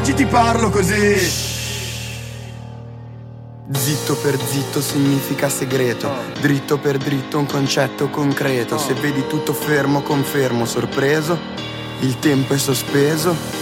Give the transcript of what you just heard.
Ci ti parlo così. Zitto per zitto significa segreto, dritto per dritto un concetto concreto. Se vedi tutto fermo confermo sorpreso, il tempo è sospeso.